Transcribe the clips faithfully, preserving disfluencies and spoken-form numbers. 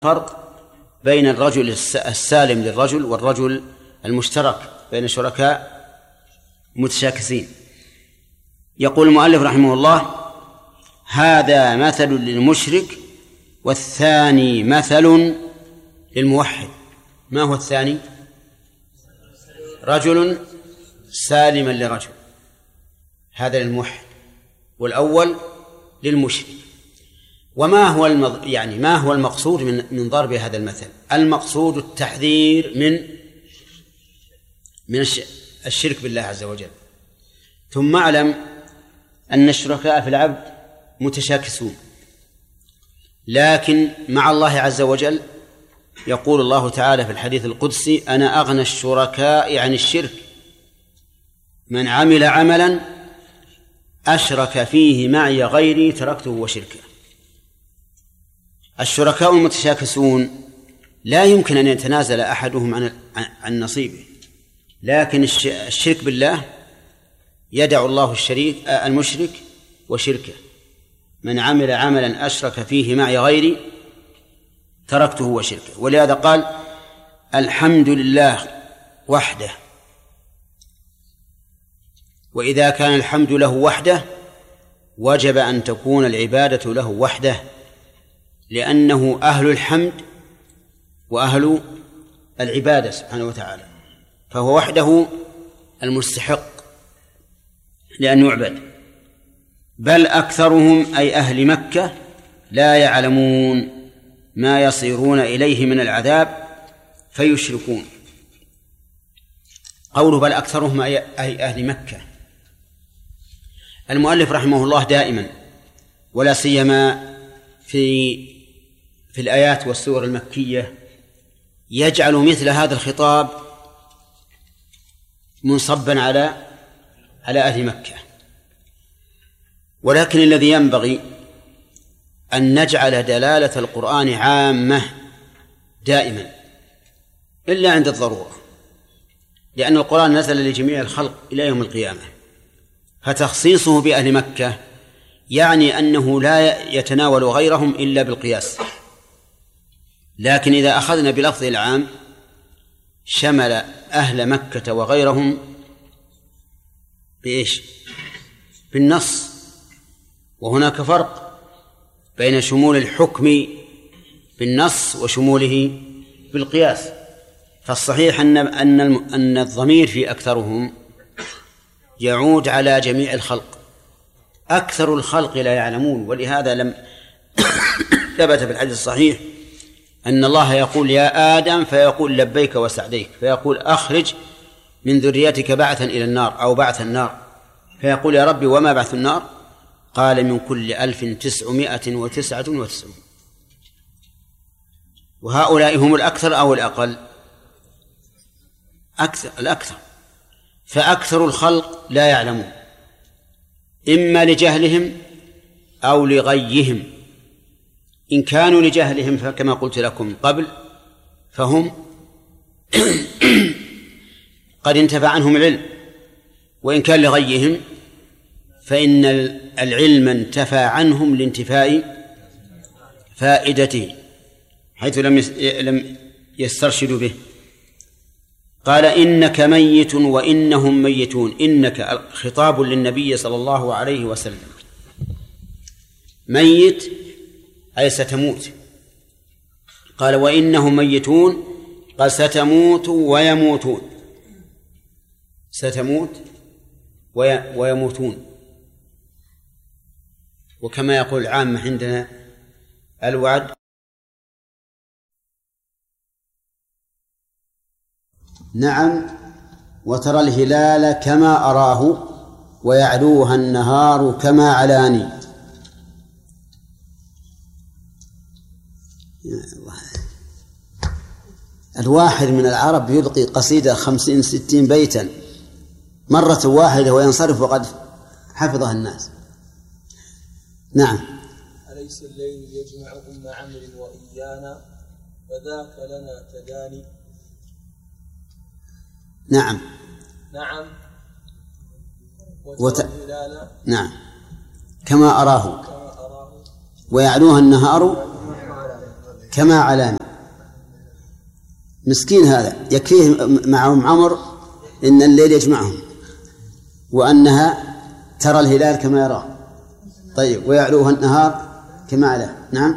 فرق بين الرجل السالم للرجل والرجل المشترك بين شركاء متشاكسين. يقول المؤلف رحمه الله: هذا مثل للمشرك والثاني مثل للموحد. ما هو الثاني؟ رجل سالما لرجل، هذا للموحد، والأول للمشرك. وما هو المض... يعني ما هو المقصود من من ضرب هذا المثل؟ المقصود التحذير من من الش... الشرك بالله عز وجل. ثم اعلم أن الشركاء في العبد متشاكسون، لكن مع الله عز وجل يقول الله تعالى في الحديث القدسي: أنا أغنى الشركاء عن الشرك، من عمل عملا أشرك فيه معي غيري تركته وشركه. الشركاء المتشاكسون لا يمكن أن يتنازل أحدهم عن عن نصيبه، لكن الشرك بالله يدع الله الشريك المشرك وشركه. من عمل عملا أشرك فيه معي غيري تركته وشركه. ولهذا قال: الحمد لله وحده. وإذا كان الحمد له وحده وجب أن تكون العبادة له وحده، لأنه أهل الحمد وأهل العبادة سبحانه وتعالى، فهو وحده المستحق لأن يعبد. بل أكثرهم أي أهل مكة لا يعلمون ما يصيرون إليه من العذاب فيشركون. قوله بل أكثرهم أي أهل مكة، المؤلف رحمه الله دائما ولا سيما في في الآيات والسور المكية يجعل مثل هذا الخطاب منصبا على على أهل مكة. ولكن الذي ينبغي أن نجعل دلالة القرآن عامة دائما إلا عند الضرورة، لأن القرآن نزل لجميع الخلق إلى يوم القيامة، فتخصيصه بأهل مكة يعني أنه لا يتناول غيرهم إلا بالقياس. لكن إذا أخذنا بلفظه العام شمل أهل مكة وغيرهم بإيش؟ بالنص. وهناك فرق بين شمول الحكم بالنص وشموله بالقياس. فالصحيح أن أن أن الضمير في أكثرهم يعود على جميع الخلق. أكثر الخلق لا يعلمون، ولهذا لم ثبت في الحديث الصحيح أن الله يقول: يا آدم، فيقول: لبيك وسعديك، فيقول: أخرج من ذريتك بعثا إلى النار أو بعث النار، فيقول: يا ربي وما بعث النار؟ قال: من كل ألف تسعمائة وتسعة وتسعون. وهؤلاء هم الأكثر أو الأقل؟ أكثر الأكثر. فأكثر الخلق لا يعلمون، إما لجهلهم أو لغيهم. إن كانوا لجهلهم فكما قلت لكم قبل فهم قد انتفع عنهم العلم، وإن كان لغيهم فإن العلم انتفى عنهم لانتفاء فائدته حيث لم يسترشدوا به. قال: إنك ميت وإنهم ميتون. إنك خطاب للنبي صلى الله عليه وسلم. ميت أي ستموت. قال: وإنهم ميتون، قال: ستموت ويموتون. ستموت ويموتون. وكما يقول العامة عندنا الوعد. نعم، وترى الهلال كما أراه ويعلوها النهار كما علاني. الواحد من العرب يلقي قصيدة خمسين ستين بيتا مرة واحدة وينصرف وقد حفظها الناس. نعم. أليس الليل يجمع أم عمرو وإيانا فذاك لنا تداني. نعم. نعم. وت... نعم كما أراه ويعلوها النهار كما علاني. مسكين هذا، يكفيه معهم عمر إن الليل يجمعهم وأنها ترى الهلال كما يراه. طيب ويعلوها النهار كما علاه. نعم.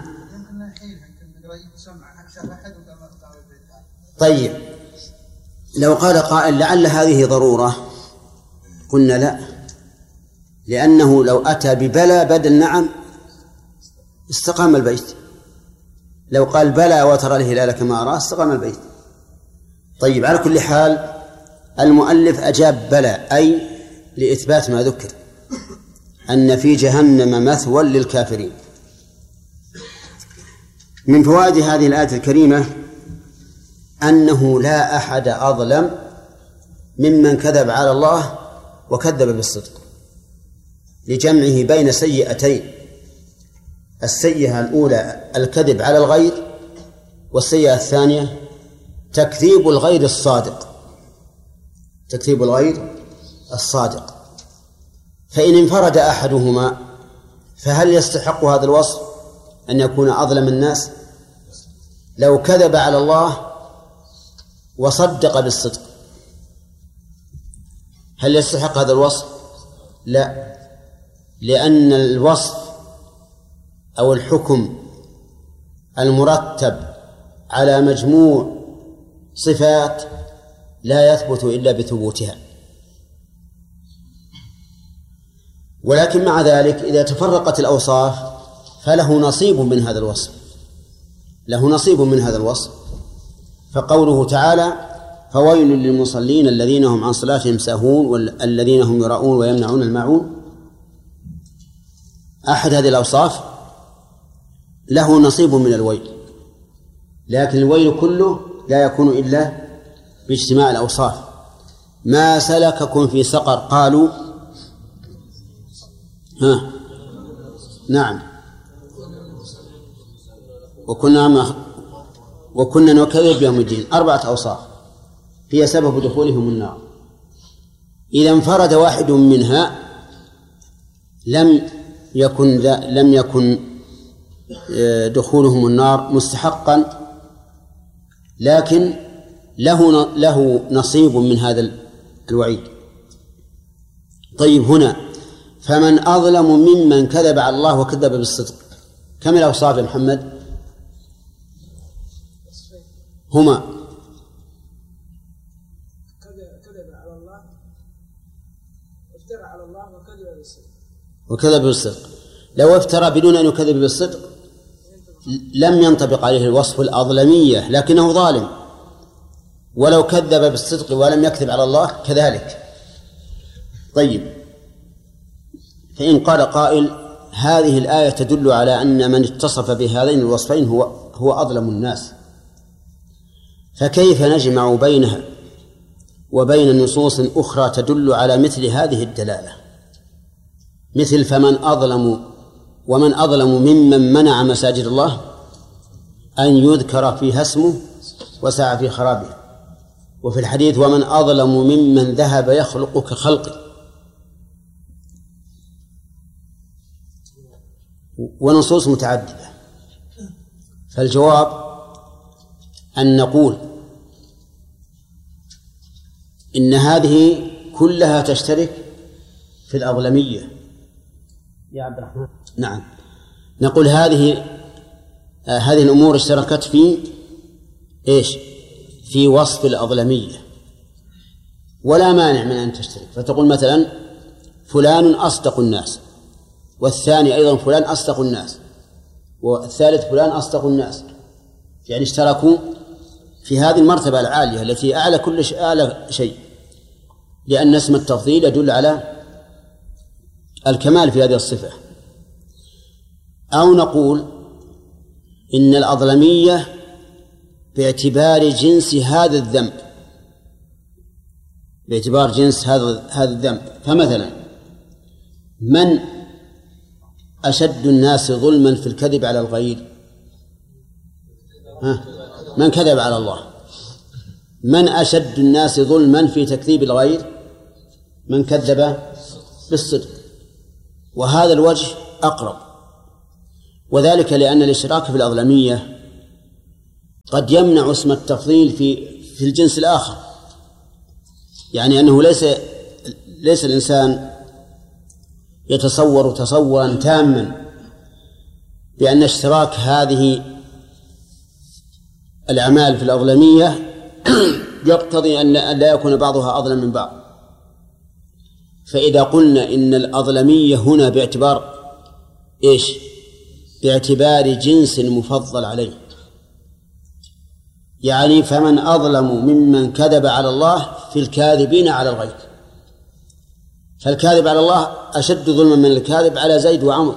طيب لو قال قائل لعل هذه ضرورة، قلنا لا، لأنه لو أتى ببلى بدل نعم استقام البيت. لو قال بلى وترى الهلال كما أراه استقام البيت. طيب على كل حال المؤلف أجاب بلى، أي لإثبات ما ذكر أن في جهنم مثوى للكافرين. من فوائد هذه الآية الكريمة أنه لا أحد أظلم ممن كذب على الله وكذب بالصدق، لجمعه بين سيئتين: السيئة الأولى الكذب على الغير، والسيئة الثانية تكذيب الغير الصادق تكذيب الغير الصادق. فإن انفرد أحدهما فهل يستحق هذا الوصف أن يكون أظلم الناس؟ لو كذب على الله وصدق بالصدق هل يستحق هذا الوصف؟ لا، لأن الوصف أو الحكم المرتب على مجموع صفات لا يثبت إلا بثبوتها. ولكن مع ذلك إذا تفرقت الأوصاف فله نصيب من هذا الوصف له نصيب من هذا الوصف فقوله تعالى: فويل للمصلين الذين هم عن صلاتهم ساهون والذين هم يراءون ويمنعون الماعون. أحد هذه الأوصاف له نصيب من الويل، لكن الويل كله لا يكون إلا باجتماع الأوصاف. ما سلككم في سقر؟ قالوا ها نعم وكنا ما وكنا نكذب بيوم الدين. أربعة أوصاف هي سبب دخولهم النار. إذا انفرد واحد منها لم يكن لم يكن دخولهم النار مستحقا، لكن له له نصيب من هذا الوعيد. طيب هنا فمن أظلم ممن كذب على الله وكذب بالصدق، كم الأوصاف يا محمد؟ هما كذب على الله وافترى على الله وكذب بالصدق وكذب بالصدق. لو افترى بدون أن يكذب بالصدق لم ينطبق عليه الوصف الأظلمية، لكنه ظالم. ولو كذب بالصدق ولم يكذب على الله كذلك. طيب فإن قال قائل: هذه الآية تدل على أن من اتصف بهذين الوصفين هو هو أظلم الناس، فكيف نجمع بينها وبين نصوص أخرى تدل على مثل هذه الدلالة، مثل فمن أظلم ومن أظلم ممن منع مساجد الله أن يذكر فيها اسمه وسعى في خرابه، وفي الحديث: ومن أظلم ممن ذهب يخلق كخلقه. ونصوص متعددة. فالجواب أن نقول إن هذه كلها تشترك في الأظلمية يا عبد الرحمن. نعم، نقول هذه آه هذه الأمور اشتركت في إيش؟ في وصف الأظلمية، ولا مانع من أن تشترك. فتقول مثلا: فلان أصدق الناس، والثاني أيضا فلان أصدق الناس، والثالث فلان أصدق الناس، يعني اشتركوا في هذه المرتبة العالية التي أعلى كل شيء أعلى شيء، لأن اسم التفضيل يدل على الكمال في هذه الصفة. أو نقول إن الأظلمية باعتبار جنس هذا الذنب، باعتبار جنس هذا هذا الذنب. فمثلا: من أشد الناس ظلما في الكذب على الغير؟ ها؟ من كذب على الله. من أشد الناس ظلما في تكذيب الغير؟ من كذب بالصدق. وهذا الوجه أقرب، وذلك لأن الاشتراك في الأظلمية قد يمنع اسم التفضيل في في الجنس الآخر، يعني أنه ليس ليس الإنسان يتصور تصورا تاما بأن اشتراك هذه الأعمال في الأظلمية يقتضي أن لا يكون بعضها أظلم من بعض. فإذا قلنا إن الأظلمية هنا باعتبار إيش؟ باعتبار جنس مفضل عليه، يعني فمن أظلم ممن كذب على الله في الكاذبين على الغيب، فالكاذب على الله أشد ظلما من الكاذب على زيد وعمر،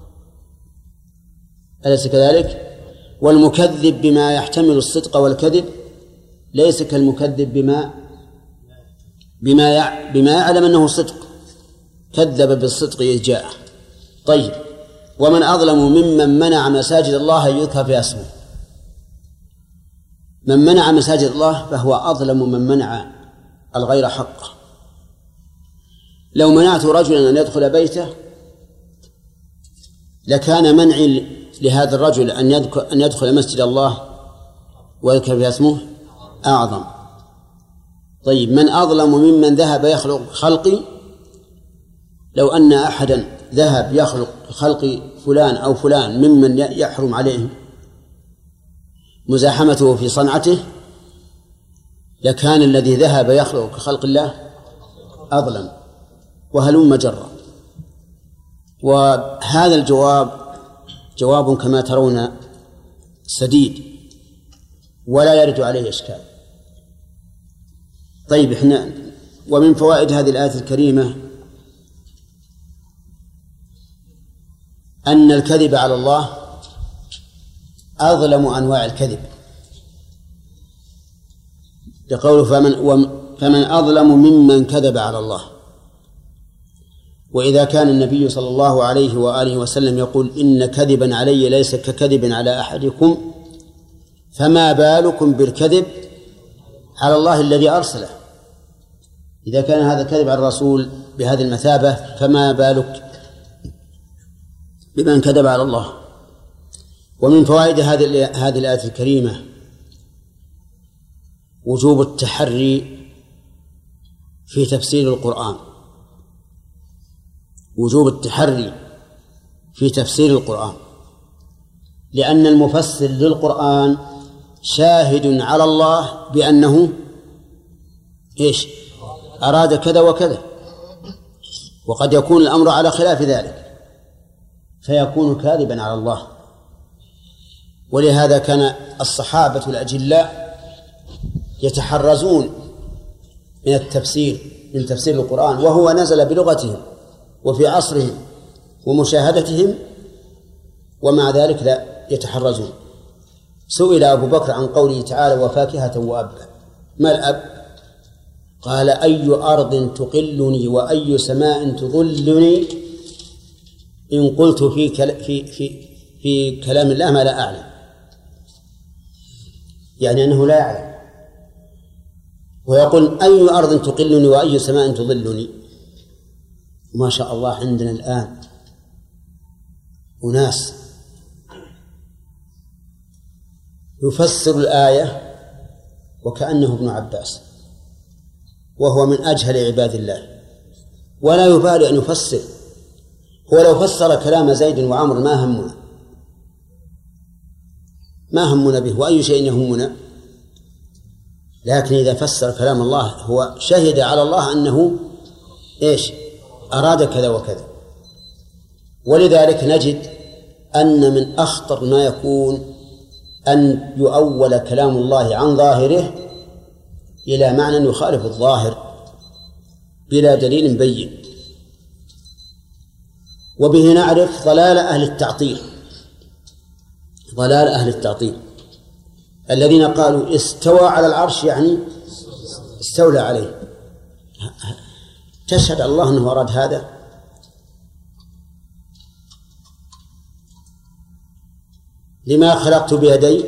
أليس كذلك؟ والمكذب بما يحتمل الصدق والكذب ليس كالمكذب بما بما يع... بما يعلم أنه صدق، كذب بالصدق إذ جاءه. طيب، ومن أظلم ممن منع مساجد الله يذكر فيها اسمه. من منع مساجد الله فهو أظلم من منع الغير حقه. لو منعت رجلا أن يدخل بيته لكان منعي لهذا الرجل أن يدخل مسجد الله ويذكر فيها اسمه أعظم. طيب، من أظلم ممن ذهب يخلق خلقي؟ لو أن أحدا ذهب يخلق خلق فلان أو فلان ممن يحرم عليه مزاحمته في صنعته لكان الذي ذهب يخلق خلق الله أظلم، وهلم جرا. وهذا الجواب جواب كما ترون سديد ولا يرد عليه إشكال. طيب، إحنا ومن فوائد هذه الآية الكريمة أن الكذب على الله أظلم أنواع الكذب، لقوله فمن, فمن أظلم ممن كذب على الله. وإذا كان النبي صلى الله عليه وآله وسلم يقول إن كذبا علي ليس ككذب على أحدكم، فما بالكم بالكذب على الله الذي أرسله؟ إذا كان هذا الكذب على الرسول بهذه المثابة فما بالك بمن كذب على الله. ومن فوائد هذه هذه الآية الكريمة وجوب التحري في تفسير القرآن، وجوب التحري في تفسير القرآن، لأن المفسر للقرآن شاهد على الله بأنه إيش؟ أراد كذا وكذا، وقد يكون الأمر على خلاف ذلك فيكون كاذبا على الله. ولهذا كان الصحابة الأجلاء يتحرزون من التفسير من تفسير القرآن وهو نزل بلغتهم وفي عصرهم ومشاهدتهم، ومع ذلك لا يتحرزون. سئل أبو بكر عن قوله تعالى وفاكهة وأبا، ما الأب؟ قال أي أرض تقلني وأي سماء تظلني إن قلت في, كل في, في, في كلام الله ما لا أعلم، يعني أنه لا يعلم. ويقول أي أرض تقلني وأي سماء تظلني. ما شاء الله عندنا الآن أناس يفسر الآية وكأنه ابن عباس وهو من أجهل عباد الله، ولا يبالي أن يفسر. هو لو فسر كلام زيد وعمر ما همنا ما همنا به، وأي شيء يهمنا، لكن إذا فسر كلام الله هو شهد على الله أنه إيش؟ أراد كذا وكذا. ولذلك نجد أن من أخطر ما يكون أن يؤول كلام الله عن ظاهره إلى معنى يخالف الظاهر بلا دليل بين. وبه نعرف ضلال أهل التعطيل ضلال أهل التعطيل الذين قالوا استوى على العرش يعني استولى عليه. تشهد الله أنه أراد هذا؟ لما خلقت بيدي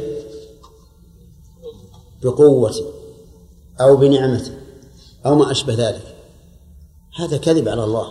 بقوتي أو بنعمتي أو ما أشبه ذلك. هذا كذب على الله،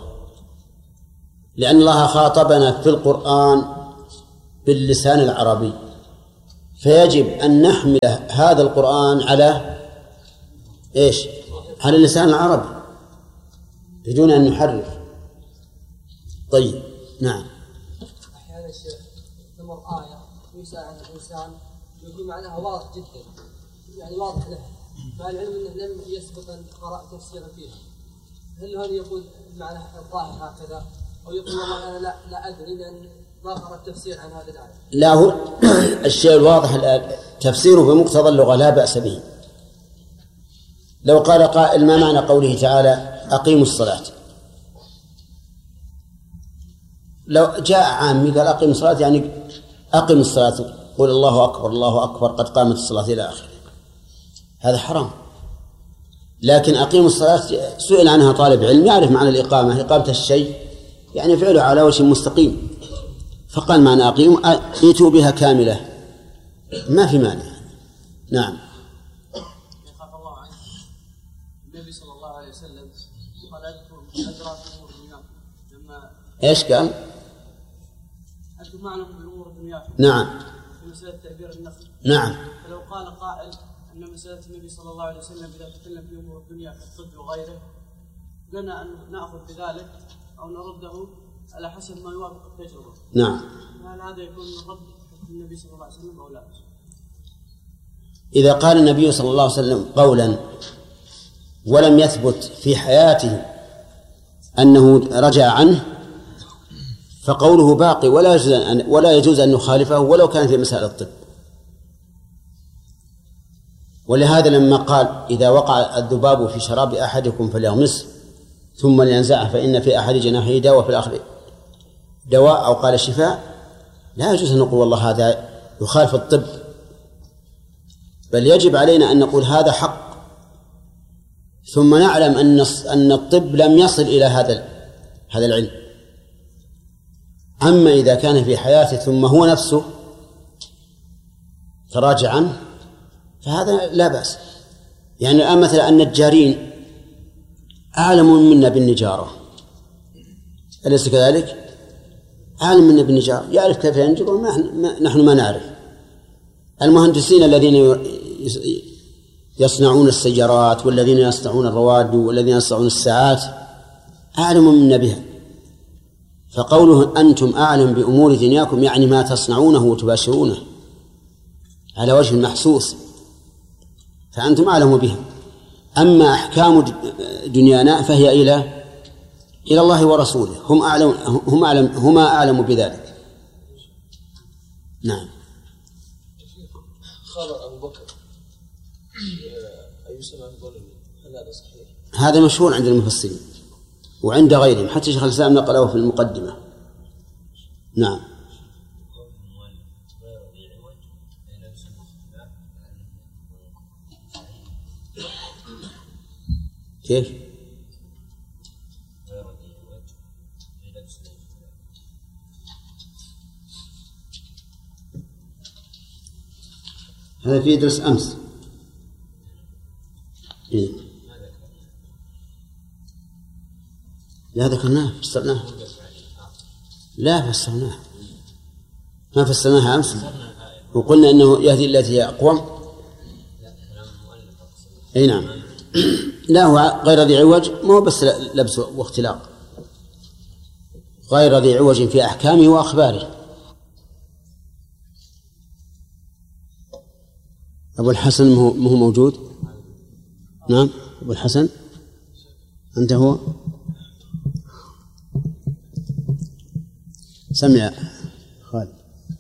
لأن الله خاطبنا في القرآن باللسان العربي، فيجب أن نحمل هذا القرآن على إيش؟ على اللسان العربي بدون أن نحرف. طيب نعم. أحيانا الشيخ تمر آية ويساعد الإنسان يكون معناها واضح جدا، يعني واضح له، مع العلم أنه لم يسبق أن قرأ تفسيرا فيها، هل هذا يقول معنى الظاهر هكذا، أو يقول والله أنا لا لا أدري لأن ما قرأت تفسير عن هذا الآية؟ لا، هو الشيء الواضح الآن تفسيره بمقتضى اللغة لا بأس به. لو قال قائل ما معنى قوله تعالى أقيموا الصلاة، لو جاء عامي قال أقيموا الصلاة يعني أقم الصلاة، قل الله أكبر الله أكبر قد قامت الصلاة إلى آخره، هذا حرام. لكن أقيموا الصلاة سئل عنها طالب علم يعرف معنى الإقامة، إقامة الشيء يعني فعله على وجه مستقيم، فقال معنى أقيموا ائتوا بها كاملة، ما في مانع. نعم. يخاف الله عنه النبي صلى الله عليه وسلم قال أدرى في أمور الدنيا لما إيش قال؟ أنتم معلم بالأمور الدنيا. نعم. في مسألة تعبير النفس. نعم. فلو قال قائل أن مسألة النبي صلى الله عليه وسلم إذا تكلم في أمور الدنيا كالطب وغيره لنا أن نأخذ بذلك أو نرده على حسب ما يوافق التجربة. نعم. هل هذا يكون رد النبي صلى الله عليه وسلم أو لا؟ إذا قال النبي صلى الله عليه وسلم قولا ولم يثبت في حياته أنه رجع عنه فقوله باقي ولا يجوز أن ولا يجوز أن نخالفه ولو كان في مسائل الطب. ولهذا لما قال إذا وقع الذباب في شراب أحدكم فليغمسه ثم لينزعه فإن في أحد جناحه دواء وفي الآخر دواء، أو قال شفاء، لا يجوز أن نقول والله هذا يخالف الطب، بل يجب علينا أن نقول هذا حق، ثم نعلم أن أن الطب لم يصل إلى هذا هذا العلم. أما إذا كان في حياته ثم هو نفسه تراجع عنه فهذا لا بأس. يعني الآن مثلا النجارين أعلم منا بالنجارة، أليس كذلك؟ أعلم منا بالنجارة، يعرف كيف ينجر ونحن ما نعرف. المهندسين الذين يصنعون السيارات والذين يصنعون الرواد والذين يصنعون الساعات أعلم منا بها، فقوله أنتم أعلم بأمور دنياكم يعني ما تصنعونه وتباشرونه على وجه محسوس، فأنتم أعلم بها. أما أحكام دنيانا فهي إلى إلى الله ورسوله، هم أعلم هم أعلم هما أعلم بذلك. نعم. خبر أبو بكر أي سنة يقول هل هذا صحيح؟ هذا مشهور عند المفسرين وعند غيرهم، حتى شيخ الإسلام نقله في المقدمة. نعم. كيف؟ هذا في درس أمس. إيه؟ لا ذكرناه فسرناه. لا فسرناه، ما فسرناها أمس وقلنا إنه يهدي التي هي أقوم. أي نعم. لا هو غير ذي عوج، مو بس لبس واختلاق، غير ذي عوج في أحكامه وأخباره. أبو الحسن مو موجود؟ نعم أبو الحسن أنت هو؟ سمع خالد.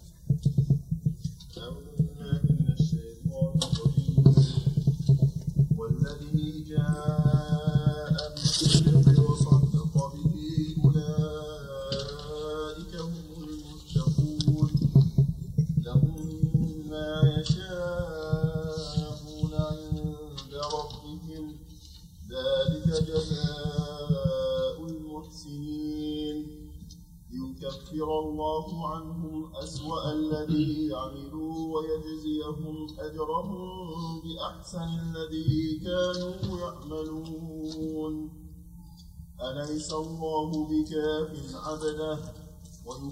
والذي جاء بالصدق وصدق به أولئك هم المتقون، لهم ما يشاءون عند ربهم ذلك جزاء المحسنين، ليكفر الله عنهم أسوأ الذي عملوا ويجزيهم أجرهم بأحسن الذي كانوا يعملون. أليس الله بكاف عبده